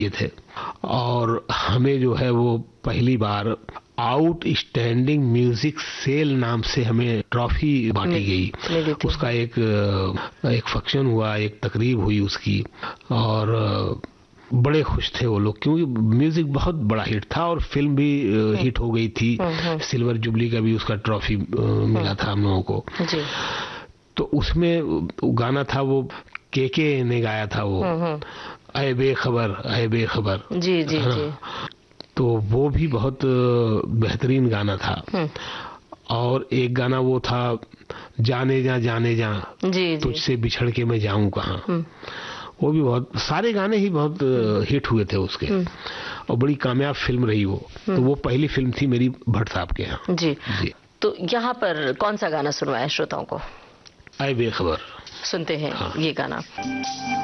ये थे। और हमें जो है वो पहली बार आउटस्टैंडिंग म्यूजिक सेल नाम से हमें ट्रॉफी बांटी गई। उसका एक फंक्शन हुआ, एक तकरीब हुई उसकी, और बड़े खुश थे वो लोग क्योंकि म्यूजिक बहुत बड़ा हिट था और फिल्म भी हिट हो गई थी। सिल्वर जुबली का भी उसका ट्रॉफी मिला था हम लोगों को। तो उसमें गाना था वो के ने गाया था वो, ऐ बेखबर ऐ बेखबर। जी जी जी। तो वो भी बहुत बेहतरीन गाना था। और एक गाना वो था जाने जा तुझसे बिछड़ के मैं जाऊं कहाँ। वो भी बहुत, सारे गाने ही बहुत हिट हुए थे उसके, और बड़ी कामयाब फिल्म रही वो। तो वो पहली फिल्म थी मेरी भट्ट साहब के यहाँ। जी जी। तो यहाँ पर कौन सा गाना सुनवाया श्रोताओं को? ऐ बेखबर सुनते हैं। हाँ। ये गाना